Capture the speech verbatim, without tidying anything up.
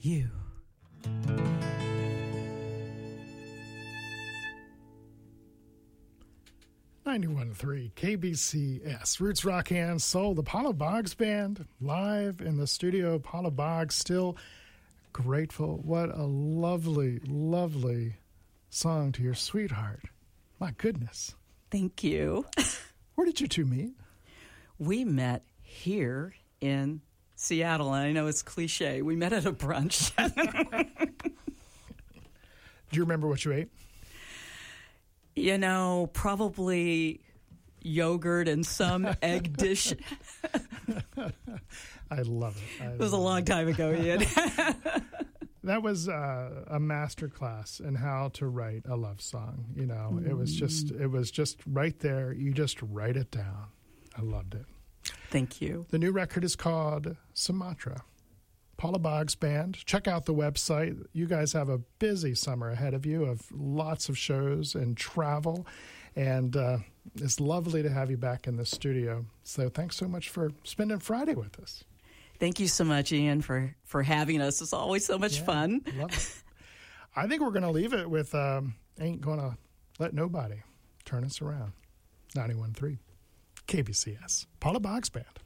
you. ninety-one point three K B C S, Roots Rock and Soul, the Paula Boggs Band, live in the studio. Paula Boggs, still grateful. What a lovely, lovely song to your sweetheart. My goodness. Thank you. Where did you two meet? We met here in Seattle, and I know it's cliche. We met at a brunch. Do you remember what you ate? You know, probably yogurt and some egg dish. I love it. I It was a long time ago, Ian. That was uh, a master class in how to write a love song. You know, mm. it was just it was just right there. You just write it down. I loved it. Thank you. The new record is called Sumatra. Paula Boggs Band. Check out the website. You guys have a busy summer ahead of you of lots of shows and travel. And uh, it's lovely to have you back in the studio. So thanks so much for spending Friday with us. Thank you so much, Ian, for, for having us. It's always so much yeah, fun. Love it. I think we're going to leave it with um, Ain't Gonna Let Nobody Turn Us Around. ninety-one point three K B C S. Paula Boggs Band.